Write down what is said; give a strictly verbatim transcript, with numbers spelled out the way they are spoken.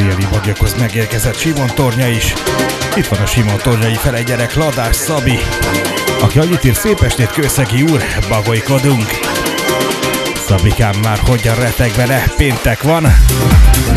déli bagyokhoz megérkezett Simon Tornya is. Itt van a Simon Tornyai felegygyerek Ladás Szabi, aki annyit ír: szép estét Kőszegi úr, bagolykodunk. Szabikám, már hogyan reteg vele, péntek van.